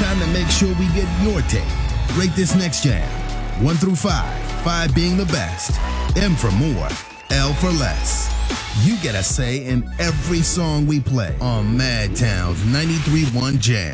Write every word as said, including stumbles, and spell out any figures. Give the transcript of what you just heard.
Time to make sure we get your take. Rate this next jam. One through five. Five being the best. M for more. L for less. You get a say in every song we play on Madtown's ninety-three point one Jam.